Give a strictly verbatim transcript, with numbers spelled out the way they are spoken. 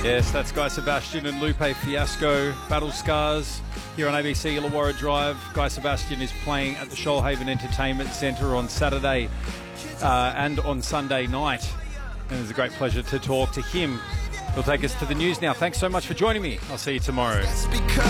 Yes, that's Guy Sebastian and Lupe Fiasco, Battle Scars, here on A B C Illawarra Drive. Guy Sebastian is playing at the Shoalhaven Entertainment Centre on Saturday uh, and on Sunday night. And it's a great pleasure to talk to him. He'll take us to the news now. Thanks so much for joining me. I'll see you tomorrow.